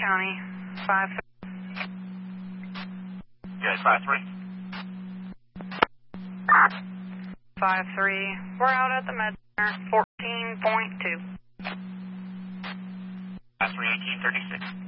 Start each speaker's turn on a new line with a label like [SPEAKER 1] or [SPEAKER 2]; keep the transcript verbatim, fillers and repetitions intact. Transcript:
[SPEAKER 1] County, five
[SPEAKER 2] Yes, five three.
[SPEAKER 1] five three. We're out at the med center, fourteen point two.
[SPEAKER 2] five three, eighteen thirty-six.